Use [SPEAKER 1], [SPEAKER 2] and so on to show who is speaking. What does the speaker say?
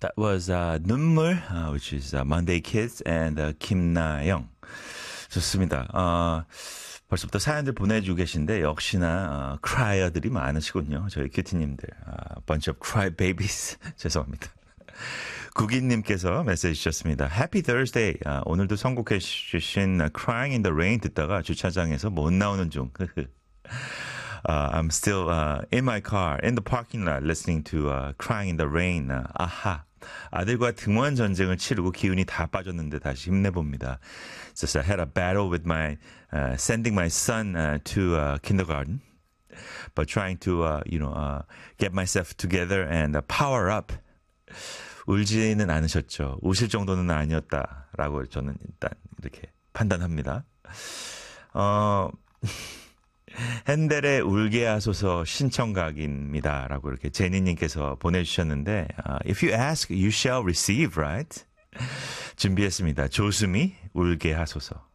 [SPEAKER 1] That was 눈물, which is Monday Kids and Kim Na-young. 좋습니다. 벌써부터 사연들 보내주고 계신데 역시나 크라이어들이 많으시군요. 저희 큐티님들. bunch of cry babies. 죄송합니다. 국인님께서 메시지 주셨습니다. Happy Thursday. 오늘도 선곡해 주신 Crying in the Rain 듣다가 주차장에서 못 나오는 중. I'm still in my car, in the parking lot, listening to Crying in the Rain. 아하. 아들과 등원 전쟁을 치르고 기운이 다 빠졌는데 다시 힘내봅니다. So I had a battle with my sending my son to kindergarten, but trying to get myself together and power up. 울지는 않으셨죠. 우실 정도는 아니었다라고 저는 일단 이렇게 판단합니다. 핸델의 울게 하소서 신청각입니다. 라고 이렇게 제니님께서 보내주셨는데 If you ask, you shall receive, right? 준비했습니다. 조수미 울게 하소서.